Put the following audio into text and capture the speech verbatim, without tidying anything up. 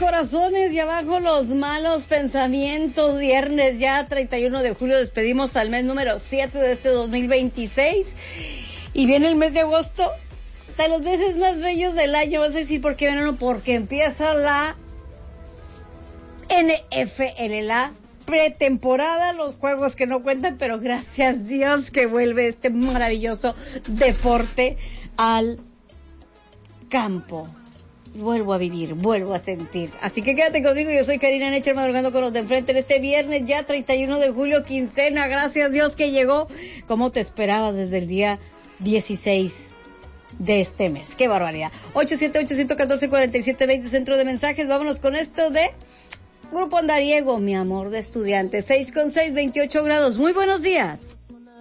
corazones y abajo los malos pensamientos. Viernes ya, treinta y uno de julio, despedimos al mes número siete de este dos mil veintiséis. Y viene el mes de agosto, de los meses más bellos del año. Vas a decir, ¿por qué verano? Porque empieza la N F L, la pretemporada, los juegos que no cuentan, pero gracias Dios que vuelve este maravilloso deporte al campo. Vuelvo a vivir, vuelvo a sentir. Así que quédate conmigo, yo soy Karina Necher, madrugando con los de enfrente en este viernes, ya treinta y uno de julio, quincena, gracias Dios que llegó, como te esperaba desde el día dieciséis de este mes. ¡Qué barbaridad! ocho siete ocho uno cuatro, cuatro siete dos cero, centro de mensajes. Vámonos con esto de Grupo Andariego, mi amor de estudiante. seis con seis, veintiocho grados. Muy buenos días.